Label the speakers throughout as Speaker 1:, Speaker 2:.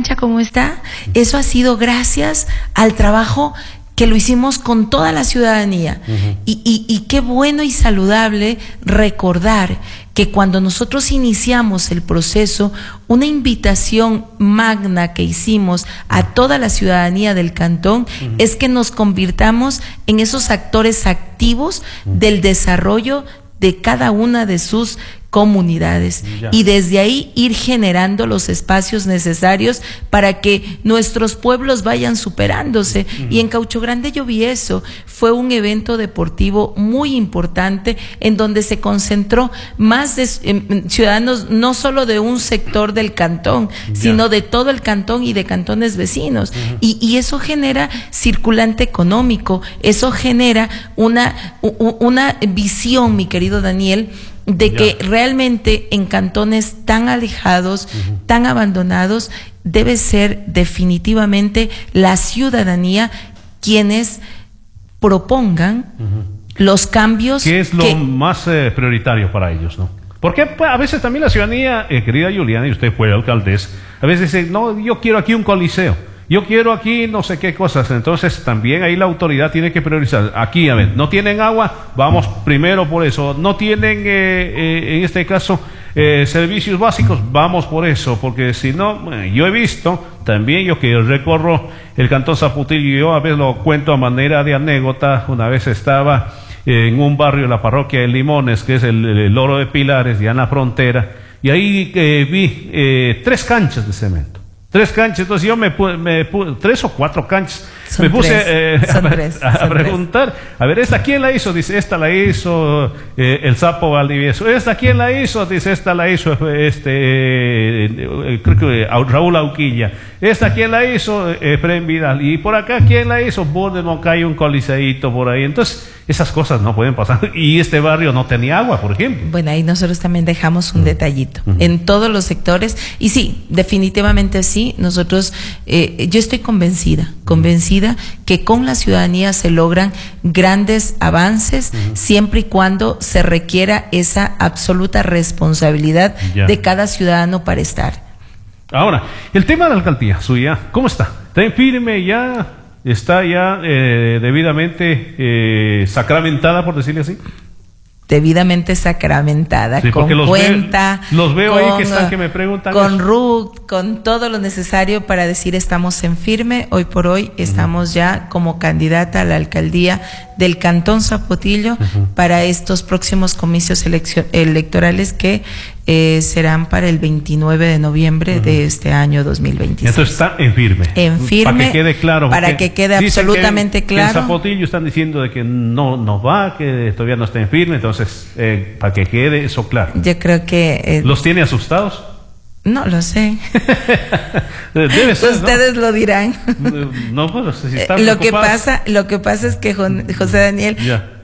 Speaker 1: cancha como está, eso ha sido gracias al trabajo que lo hicimos con toda la ciudadanía. Y qué bueno y saludable recordar que cuando nosotros iniciamos el proceso, una invitación magna que hicimos a toda la ciudadanía del cantón es que nos convirtamos en esos actores activos del desarrollo de cada una de sus comunidades, y desde ahí ir generando los espacios necesarios para que nuestros pueblos vayan superándose. Y en Caucho Grande yo vi eso, fue un evento deportivo muy importante en donde se concentró más de ciudadanos, no solo de un sector del cantón, sino de todo el cantón y de cantones vecinos. Y eso genera circulante económico, eso genera una visión, mi querido Daniel, de que realmente en cantones tan alejados, tan abandonados, debe ser definitivamente la ciudadanía quienes propongan los cambios.
Speaker 2: ¿Qué es lo más prioritario para ellos, no? Porque pues, a veces también la ciudadanía, querida Juliana, y usted fue alcaldesa, a veces dice, no, yo quiero aquí un coliseo. Yo quiero aquí no sé qué cosas. Entonces también ahí la autoridad tiene que priorizar. Aquí, a ver, no tienen agua, vamos primero por eso. No tienen, en este caso, servicios básicos, vamos por eso. Porque si no, bueno, yo he visto también, yo que recorro el cantón Zapotillo, yo a veces lo cuento a manera de anécdota. Una vez estaba en un barrio de la parroquia de Limones, que es el Oro de Pilares, ya en la frontera, y ahí vi 3 canchas de cemento. 3 canchas, entonces yo me puse 3 o 4 canchas. Me puse a preguntar, a ver, ¿esta quién la hizo? Dice, esta la hizo el Sapo Valdivieso. ¿Esta quién la hizo? Dice, esta la hizo creo que Raúl Auquilla. ¿Esta quién la hizo? Efraín Vidal. Y por acá, ¿quién la hizo? Borde Moncayo, un coliseíto por ahí. Entonces, esas cosas no pueden pasar. Y este barrio no tenía agua, por ejemplo.
Speaker 1: Bueno, ahí nosotros también dejamos un detallito en todos los sectores. Y sí, definitivamente sí, nosotros, yo estoy convencida que con la ciudadanía se logran grandes avances siempre y cuando se requiera esa absoluta responsabilidad de cada ciudadano para estar.
Speaker 2: Ahora, el tema de la alcaldía suya, ¿cómo está? ¿Está en firme ya? ¿Está ya debidamente sacramentada, por decirle así?
Speaker 1: Debidamente sacramentada, sí, con cuenta,
Speaker 2: los veo ahí que están, que me preguntan
Speaker 1: con RUT, con todo lo necesario para decir estamos en firme. Hoy por hoy estamos ya como candidata a la alcaldía del Cantón Zapotillo para estos próximos comicios electorales que serán para el 29 de noviembre de este año 2026.
Speaker 2: Entonces está en firme.
Speaker 1: En firme.
Speaker 2: Para que quede claro.
Speaker 1: Para que quede absolutamente claro.
Speaker 2: En Zapotillo están diciendo de que no va, que todavía no está en firme. Entonces, para que quede eso claro.
Speaker 1: Yo creo que...
Speaker 2: ¿Los tiene asustados?
Speaker 1: No lo sé.
Speaker 2: Debe ser,
Speaker 1: ustedes lo dirán.
Speaker 2: No, pues si están
Speaker 1: lo que pasa es que José Daniel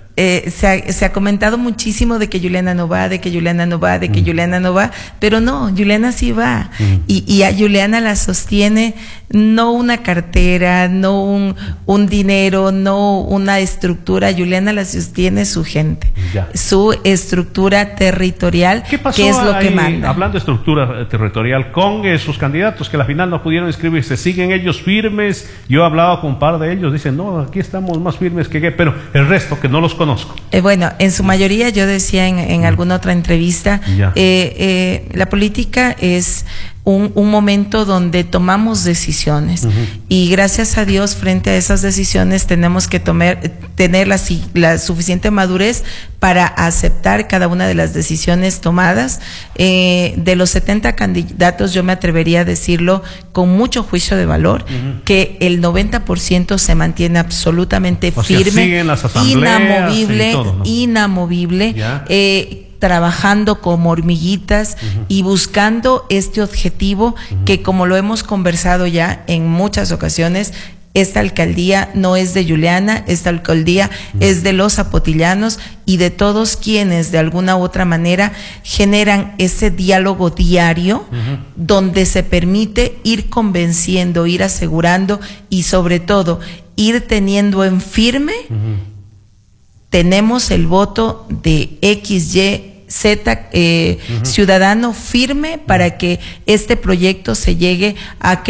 Speaker 1: se ha comentado muchísimo de que Juliana no va, de que Juliana no va, de que Juliana no va, pero no, Juliana sí va. Y a Juliana la sostiene no una cartera, no un dinero, no una estructura. Juliana la sostiene su gente, su estructura territorial.
Speaker 2: ¿Qué pasó
Speaker 1: que es lo
Speaker 2: ahí,
Speaker 1: que manda?
Speaker 2: Hablando de estructura territorial, con sus candidatos que al final no pudieron inscribirse, ¿siguen ellos firmes? Yo he hablado con un par de ellos, dicen, no, aquí estamos más firmes que qué, pero el resto que no los conozco.
Speaker 1: Bueno, en su mayoría, yo decía en alguna otra entrevista, la política es un momento donde tomamos decisiones y gracias a Dios frente a esas decisiones tenemos que tener la suficiente madurez para aceptar cada una de las decisiones tomadas. De los 70 candidatos, yo me atrevería a decirlo con mucho juicio de valor, que el 90% se mantiene absolutamente firme, inamovible, inamovible, trabajando como hormiguitas y buscando este objetivo que, como lo hemos conversado ya en muchas ocasiones, esta alcaldía no es de Juliana, esta alcaldía es de los zapotillanos y de todos quienes de alguna u otra manera generan ese diálogo diario donde se permite ir convenciendo, ir asegurando y sobre todo ir teniendo en firme tenemos el voto de XY Z ciudadano firme para que este proyecto se llegue a